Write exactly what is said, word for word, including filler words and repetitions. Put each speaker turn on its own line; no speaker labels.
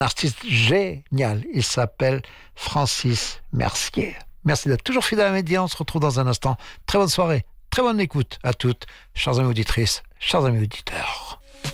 artiste génial. Il s'appelle Francis Mercier. Merci d'être toujours fidèle à Média. On se retrouve dans un instant. Très bonne soirée, très bonne écoute à toutes, chers amis auditrices, chers amis auditeurs.